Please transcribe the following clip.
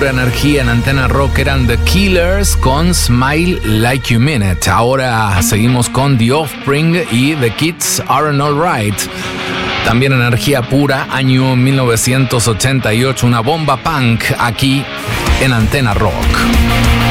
pura energía en Antena Rock eran The Killers con Smile Like You Mean It. Ahora seguimos con The Offspring y The Kids Aren't Alright. También energía pura, año 1988, una bomba punk aquí en Antena Rock.